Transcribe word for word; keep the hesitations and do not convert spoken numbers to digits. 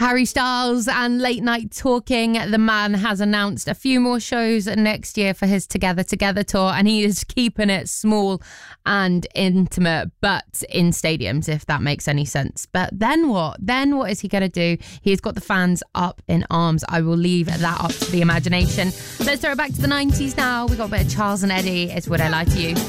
Harry Styles and Late Night Talking. The man has announced a few more shows next year for his Together Together tour, and he is keeping it small and intimate, but in stadiums, if that makes any sense. But then what? Then what is he going to do? He's got the fans up in arms. I will leave that up to the imagination. Let's throw it back to the nineties now. We got a bit of Charles and Eddie. It's Would I Lie to You?